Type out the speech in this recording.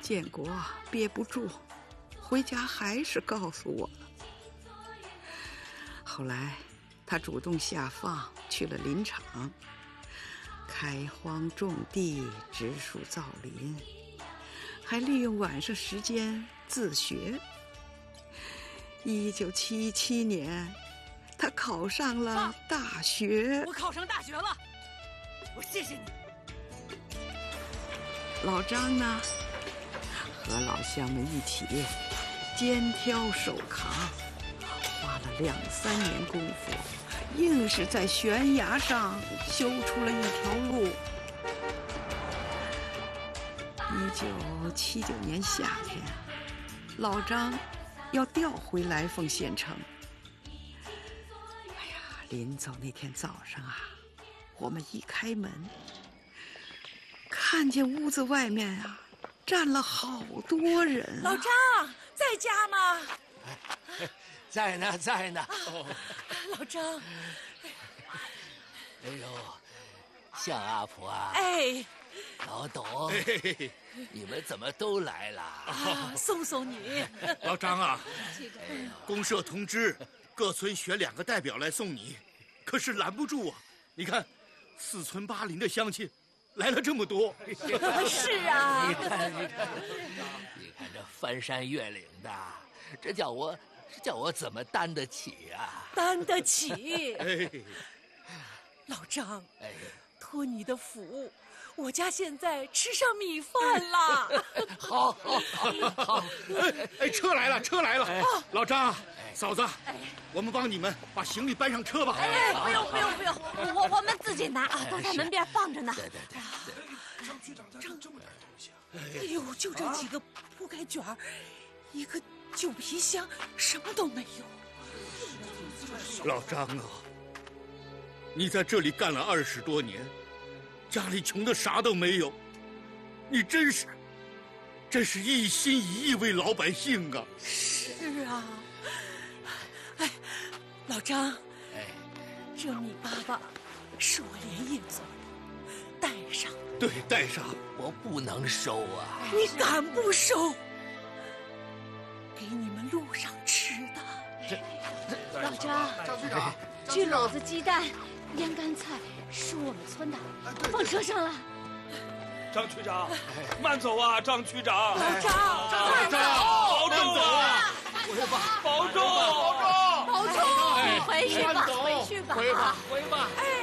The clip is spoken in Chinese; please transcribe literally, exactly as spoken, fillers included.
建国憋不住，回家还是告诉我了。后来他主动下放，去了林场，开荒种地，植树造林，还利用晚上时间自学。一九七七年，他考上了大学。 我考上大学了，我谢谢你。 老张呢，和老乡们一起肩挑手扛，花了两三年功夫，硬是在悬崖上修出了一条路。一九七九年夏天，老张要调回来凤县城。哎呀，临走那天早上啊，我们一开门，看见屋子外面啊站了好多人、啊。 老张在家吗？ 哎，在呢，在呢。 哦、老张， 哎呦，向阿婆啊！ 哎， 老董，哎、你们怎么都来了？ 啊，送送你。 老张啊，哎、公社通知各村选两个代表来送你，可是拦不住啊！你看，四村八邻的乡亲来了这么多。 是啊， 你看，你看，你看这翻山越岭的，这叫我，这叫我怎么担得起啊？ 担得起。 哎， 老张， 哎， 托你的福，我家现在吃上米饭了。 好，好，好，好！ 哎哎，车来了，车来了！哎、老张，嫂子，哎、我们帮你们把行李搬上车吧。 哎，不用，不用，不用，我我们自己拿啊，都在门边放着呢。 对对对对。 张局长带了这么点东西啊！ 哎呦，就这几个铺盖卷儿，一个旧皮箱，什么都没有。 老张啊，你在这里干了二十多年，家里穷的啥都没有，你真是，真是一心一意为老百姓啊！ 是啊，哎，老张，哎，这米粑粑是我连夜做的，带上。 对，带上。 我不能收啊！ 你敢不收？给你们路上吃的。 这老张， 张局长， 这篓子鸡蛋、腌干菜是我们村的，放车上了。 张区长，慢走啊，张区长。 老张， 老张， 保重啊！ 回吧， 保重， 保重， 保重，回去吧， 回回去吧， 回吧，回吧。 哎。